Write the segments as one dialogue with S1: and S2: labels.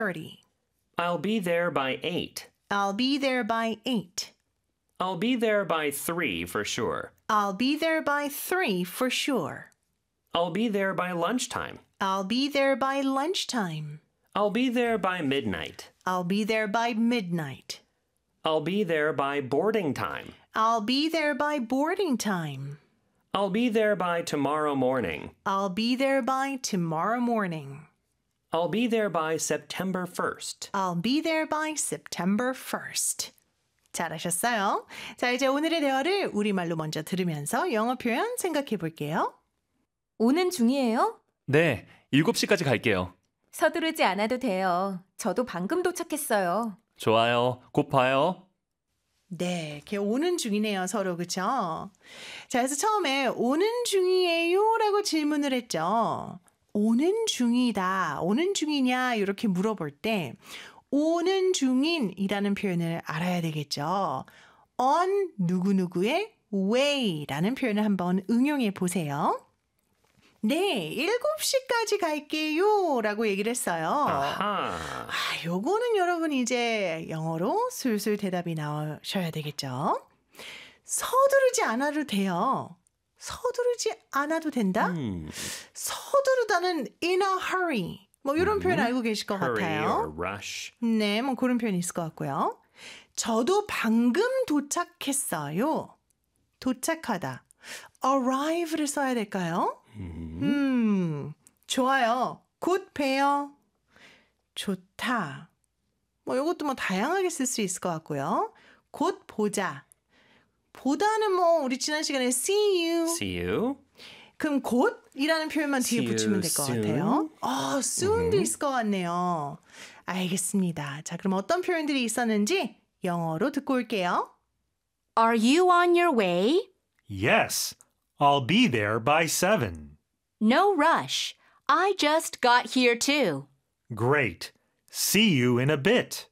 S1: 8:30.
S2: I'll be there by 8.
S1: I'll be there by 8.
S2: I'll be there by 3 for sure.
S1: I'll be there by 3 for sure.
S2: I'll be there by lunchtime.
S1: I'll be there by lunchtime.
S2: I'll be there by midnight.
S1: I'll be there by midnight.
S2: I'll be there by boarding time.
S1: I'll be there by boarding time.
S2: I'll be there by tomorrow morning.
S1: I'll be there by tomorrow morning.
S2: I'll be there by September 1st.
S1: I'll be there by September 1st. 잘하셨어요. 자, 이제 오늘의 대화를 우리말로 먼저 들으면서 영어 표현 생각해 볼게요.
S3: 오는 중이에요?
S4: 네, 7시까지 갈게요.
S3: 서두르지 않아도 돼요. 저도 방금 도착했어요.
S4: 좋아요. 곧 봐요.
S1: 네, 이렇게 오는 중이네요, 서로. 그쵸? 자, 그래서 처음에 오는 중이에요? 라고 질문을 했죠. 오는 중이다, 오는 중이냐 이렇게 물어볼 때 오는 중인이라는 표현을 알아야 되겠죠. on 누구누구의 way라는 표현을 한번 응용해 보세요. 네, 7시까지 갈게요 라고 얘기를 했어요.
S2: 아하.
S1: 요거는 여러분 이제 영어로 술술 대답이 나오셔야 되겠죠. 서두르지 않아도 돼요. 서두르지 않아도 된다? 서두르다는 in a hurry. 뭐 이런 표현 알고 계실 것
S2: Hurry
S1: 같아요.
S2: or rush.
S1: 네, 뭐 그런 표현이 있을 것 같고요. 저도 방금 도착했어요. 도착하다. arrive를 써야 될까요? 좋아요. 곧 봬요. 좋다. 뭐 이것도 뭐 다양하게 쓸 수 있을 것 같고요. 곧 보자. 보다는 뭐 우리 지난 시간에 see you.
S2: See you.
S1: 그럼 곧이라는 표현만 뒤에
S2: See you
S1: 붙이면 될 것
S2: soon.
S1: 같아요. soon도 있을 것 같네요. 알겠습니다. 자, 그럼 어떤 표현들이 있었는지 영어로 듣고 올게요.
S3: Are you on your way?
S5: Yes, I'll be there by 7.
S3: No rush. I just got here too.
S5: Great. See you in a bit.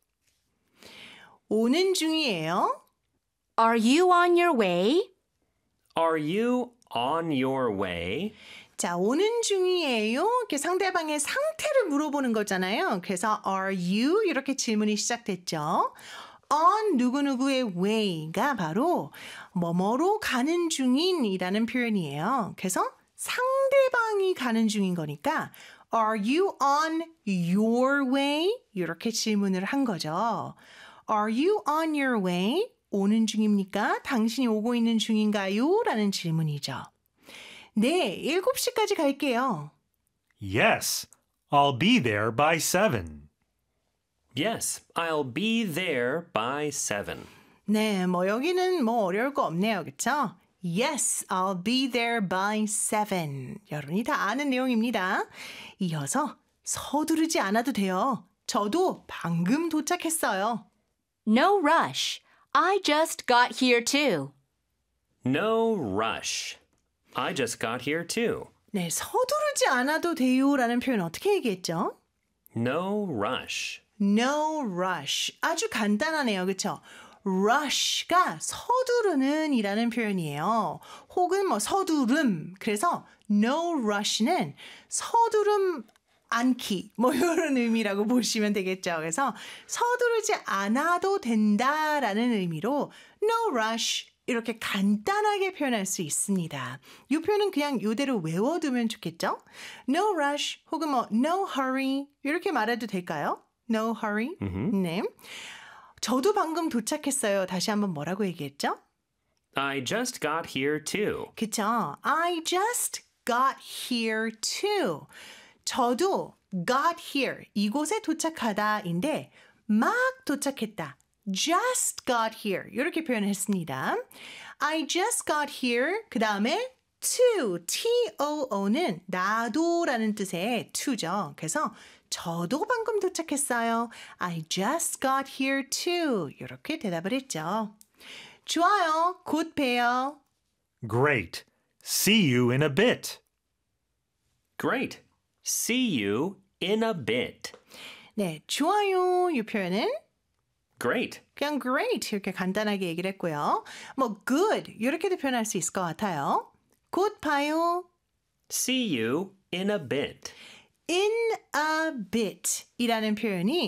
S1: 오는 중이에요.
S3: Are you on your way?
S2: Are you on your way?
S1: 자, 오는 중이에요. 이렇게 상대방의 상태를 물어보는 거잖아요. 그래서 are you 이렇게 질문이 시작됐죠. on 누구누구의 way가 바로 뭐뭐로 가는 중인이라는 표현이에요. 그래서 상대방이 가는 중인 거니까 are you on your way? 이렇게 질문을 한 거죠. Are you on your way? 오는 중입니까? 당신이 오고 있는 중인가요? 라는 질문이죠. 네, 7시까지 갈게요.
S5: Yes, I'll be there by 7.
S2: Yes, I'll be there by 7.
S1: 네, 뭐 여기는 뭐 어려울 거 없네요. 그쵸? Yes, I'll be there by 7. 여러분이 다 아는 내용입니다. 이어서 서두르지 않아도 돼요. 저도 방금 도착했어요.
S3: No rush. I just got here too.
S2: No rush. I just got here too.
S1: 네, 서두르지 않아도 돼요라는 표현 어떻게 얘기했죠?
S2: No rush.
S1: No rush. 아주 간단하네요. 그렇죠? rush가 서두르는 이라는 표현이에요. 혹은 뭐 서두름. 그래서 no rush는 서두름 않기 뭐 이런 의미라고 보시면 되겠죠. 그래서 서두르지 않아도 된다라는 의미로 no rush 이렇게 간단하게 표현할 수 있습니다. 이 표현은 그냥 이대로 외워두면 좋겠죠? No rush 혹은 뭐 no hurry 이렇게 말해도 될까요? No hurry. 네. 저도 방금 도착했어요. 다시 한번 뭐라고 얘기했죠?
S2: I just got here too.
S1: 그쵸? I just got here too. 저도 got here, 이곳에 도착하다인데 막 도착했다. just got here 이렇게 표현을 했습니다. I just got here 그 다음에 to, T-O-O는 나도라는 뜻의 to죠. 그래서 저도 방금 도착했어요. I just got here too 이렇게 대답을 했죠. 좋아요. 곧 봬요.
S5: Great. See you in a bit.
S2: Great. See you in a bit.
S1: 네, 좋아요. 이 표현은
S2: Great.
S1: 그냥 great 이렇게 간단하게 얘기를 했고요. 뭐 good 이렇게도 표현할 수 있을 것 같아요. 곧 봐요.
S2: See you in a bit.
S1: in a bit 이라는 표현이